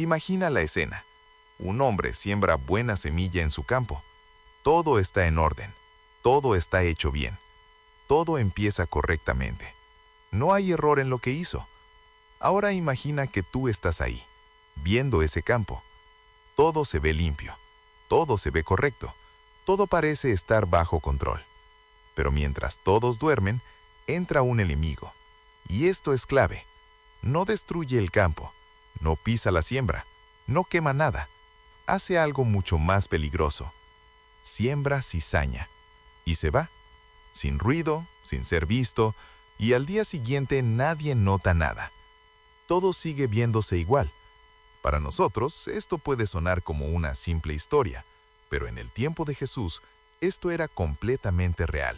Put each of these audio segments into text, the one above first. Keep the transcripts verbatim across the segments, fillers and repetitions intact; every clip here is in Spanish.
Imagina la escena. Un hombre siembra buena semilla en su campo. Todo está en orden. Todo está hecho bien. Todo empieza correctamente. No hay error en lo que hizo. Ahora imagina que tú estás ahí, viendo ese campo. Todo se ve limpio. Todo se ve correcto. Todo parece estar bajo control. Pero mientras todos duermen, entra un enemigo. Y esto es clave. No destruye el campo. No pisa la siembra. No quema nada. Hace algo mucho más peligroso. Siembra cizaña. Y se va. Sin ruido, sin ser visto, y al día siguiente nadie nota nada. Todo sigue viéndose igual. Para nosotros, esto puede sonar como una simple historia, pero en el tiempo de Jesús, esto era completamente real.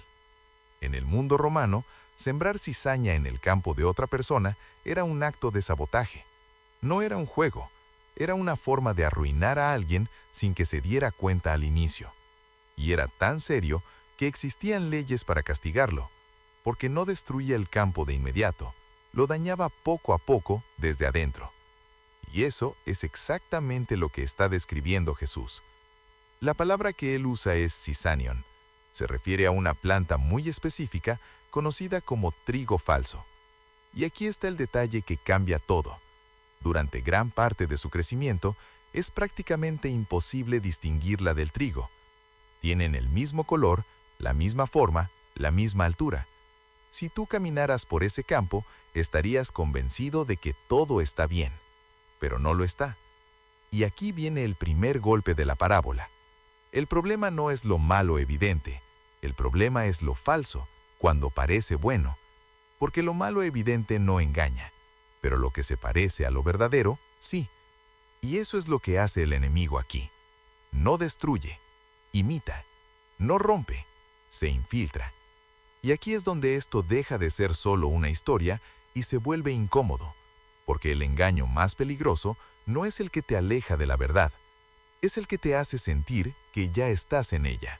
En el mundo romano, sembrar cizaña en el campo de otra persona era un acto de sabotaje. No era un juego, era una forma de arruinar a alguien sin que se diera cuenta al inicio. Y era tan serio que existían leyes para castigarlo, porque no destruía el campo de inmediato, lo dañaba poco a poco desde adentro. Y eso es exactamente lo que está describiendo Jesús. La palabra que él usa es cizanion. Se refiere a una planta muy específica conocida como trigo falso. Y aquí está el detalle que cambia todo. Durante gran parte de su crecimiento, es prácticamente imposible distinguirla del trigo. Tienen el mismo color, la misma forma, la misma altura. Si tú caminaras por ese campo, estarías convencido de que todo está bien, pero no lo está. Y aquí viene el primer golpe de la parábola. El problema no es lo malo evidente, el problema es lo falso, cuando parece bueno, porque lo malo evidente no engaña, pero lo que se parece a lo verdadero, sí. Y eso es lo que hace el enemigo aquí. No destruye, imita, no rompe, se infiltra. Y aquí es donde esto deja de ser solo una historia y se vuelve incómodo, porque el engaño más peligroso no es el que te aleja de la verdad, es el que te hace sentir que ya estás en ella.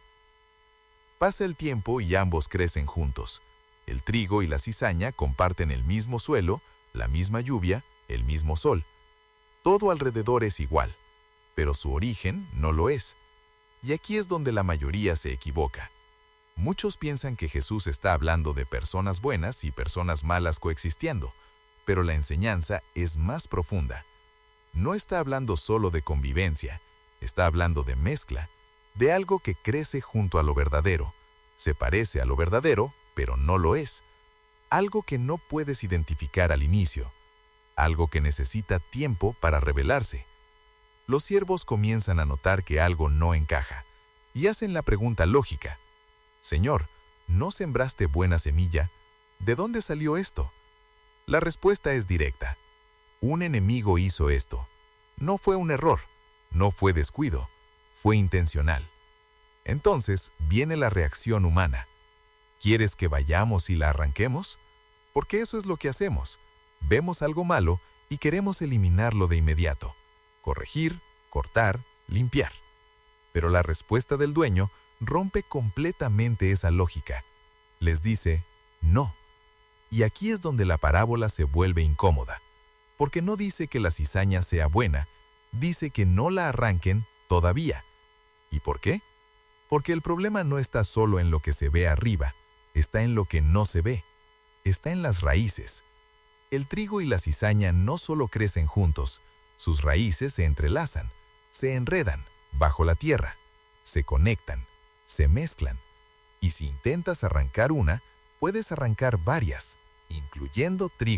Pasa el tiempo y ambos crecen juntos. El trigo y la cizaña comparten el mismo suelo, la misma lluvia, el mismo sol. Todo alrededor es igual, pero su origen no lo es. Y aquí es donde la mayoría se equivoca. Muchos piensan que Jesús está hablando de personas buenas y personas malas coexistiendo, pero la enseñanza es más profunda. No está hablando solo de convivencia, está hablando de mezcla, de algo que crece junto a lo verdadero, se parece a lo verdadero, pero no lo es. Algo que no puedes identificar al inicio, algo que necesita tiempo para revelarse. Los siervos comienzan a notar que algo no encaja y hacen la pregunta lógica: Señor, ¿no sembraste buena semilla? ¿De dónde salió esto? La respuesta es directa. Un enemigo hizo esto. No fue un error, no fue descuido, fue intencional. Entonces viene la reacción humana. ¿Quieres que vayamos y la arranquemos? Porque eso es lo que hacemos. Vemos algo malo y queremos eliminarlo de inmediato. Corregir, cortar, limpiar. Pero la respuesta del dueño rompe completamente esa lógica. Les dice, no. Y aquí es donde la parábola se vuelve incómoda, porque no dice que la cizaña sea buena, dice que no la arranquen todavía. ¿Y por qué? Porque el problema no está solo en lo que se ve arriba, está en lo que no se ve, está en las raíces. El trigo y la cizaña no solo crecen juntos, sus raíces se entrelazan, se enredan bajo la tierra, se conectan, se mezclan. Y si intentas arrancar una, puedes arrancar varias, incluyendo trigo.